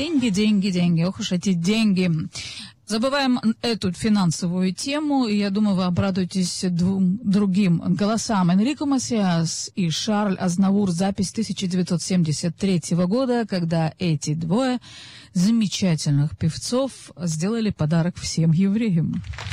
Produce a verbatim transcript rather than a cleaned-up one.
Деньги, деньги, деньги. Ох уж эти деньги. Забываем эту финансовую тему, и я думаю, вы обрадуетесь двум другим голосам. Энрико Масиас и Шарль Азнавур. Запись тысяча девятьсот семьдесят третьего года, когда эти двое замечательных певцов сделали подарок всем евреям.